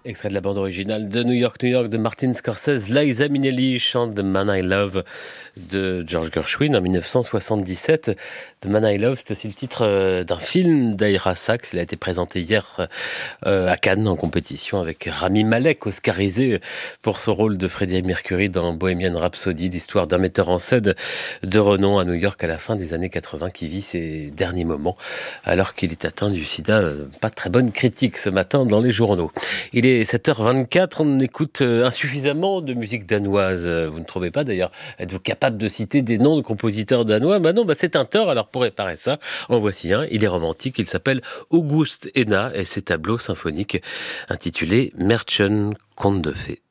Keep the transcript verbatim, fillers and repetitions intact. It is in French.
Extrait de la bande originale de New York, New York de Martin Scorsese. Liza Minnelli chante The Man I Love de George Gershwin en dix-neuf cent soixante-dix-sept. The Man I Love, c'est aussi le titre euh, d'un film d'Ira Sachs. Il a été présenté hier euh, à Cannes en compétition avec Rami Malek, oscarisé pour son rôle de Freddie Mercury dans Bohemian Rhapsody, l'histoire d'un metteur en scène de renom à New York à la fin des années quatre-vingts qui vit ses derniers moments alors qu'il est atteint du sida. Euh, pas très bonne critique ce matin dans les journaux. Il est sept heures vingt-quatre, on écoute insuffisamment de musique danoise. Vous ne trouvez pas d'ailleurs? Êtes-vous capable de citer des noms de compositeurs danois? Bah non, bah c'est un tort. Alors pour réparer ça, en voici un. Il est romantique, il s'appelle August Enna et ses tableaux symphoniques intitulés Märchen, contes de fées.